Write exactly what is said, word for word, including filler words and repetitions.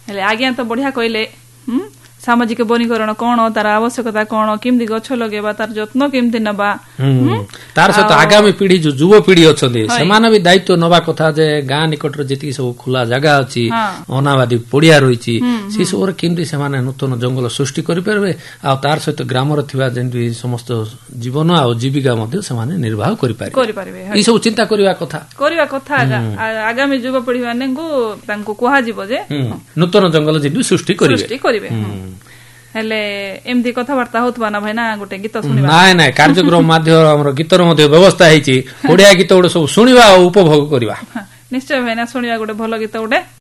हेले आज्ञा तो बढ़िया कहले सामाजिक वनीकरण कौन तार आवश्यकता कौन केमती गछ लगेबा तार जत्न केमती नबा तार सहित आगामी पीढ़ी जो युव पीढ़ी अच्छे से भी दायित्व नवा कथा जे गाँ निकटर जी सब खुला जगह अच्छी अनाबादी पड़िया रही सी सब केमती से नूतन जंगल सृष्टि करें आ तार सहित ग्रामर थी समस्त जीवन आ जीविका निर्वाह करें सब चिंता करने कथा करवा कथा आगामी युव पीढ़ी मान कह नूतन जंगल जी सृष्टि करेंगे हेले एमती कथबार्ता होतबा ना भाई ना गोटे गीत सुनिबा नाय नाय कार्यक्रम माध्यम हमर गीतर मध्ये व्यवस्था हेची ओडिया गीत गोटे सब सुनिबा उपभोग करिबा निश्चय भाई ना सुनिबा गोटे भलो गीत गोटे